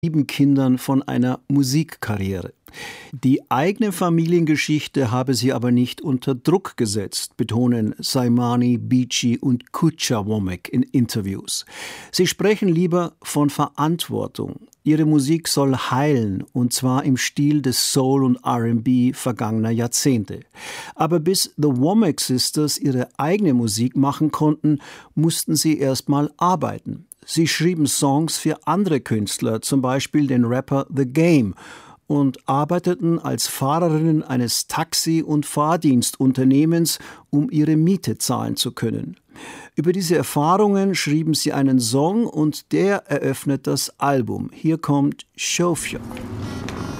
7 Kindern von einer Musikkarriere. Die eigene Familiengeschichte habe sie aber nicht unter Druck gesetzt, betonen Saimani, Beachy und Kucha Womack in Interviews. Sie sprechen lieber von Verantwortung. Ihre Musik soll heilen, und zwar im Stil des Soul und R&B vergangener Jahrzehnte. Aber bis The Womack Sisters ihre eigene Musik machen konnten, mussten sie erstmal arbeiten. Sie schrieben Songs für andere Künstler, zum Beispiel den Rapper The Game, und arbeiteten als Fahrerinnen eines Taxi- und Fahrdienstunternehmens, um ihre Miete zahlen zu können. Über diese Erfahrungen schrieben sie einen Song und der eröffnet das Album. Hier kommt Shofya.